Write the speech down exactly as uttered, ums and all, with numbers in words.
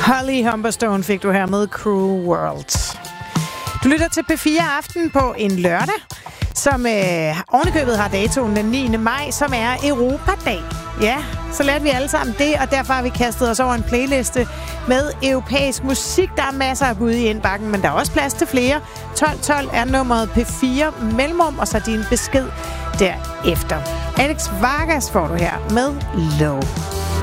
Holly Humberstone fik du her med Cruel World. Du lytter til P fire Aften på en lørdag, som øh, ovenikøbet har datoen den niende maj, som er Europadag. Ja, så lærte vi alle sammen det, og derfor har vi kastet os over en playliste med europæisk musik. Der er masser af bud i indbakken, men der er også plads til flere. tolv tolv er nummeret P fire mellemrum, og så din besked derefter. Alex Vargas får du her med Low.